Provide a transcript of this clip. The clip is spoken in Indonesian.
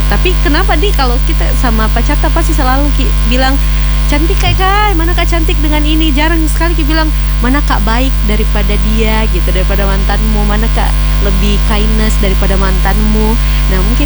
Tapi kenapa di kalau kita sama pacar pasti selalu bilang cantik kak, mana kak cantik dengan ini. Jarang sekali bilang mana kak baik daripada dia gitu, daripada mantanmu, mana kak lebih kindness daripada mantanmu. Nah mungkin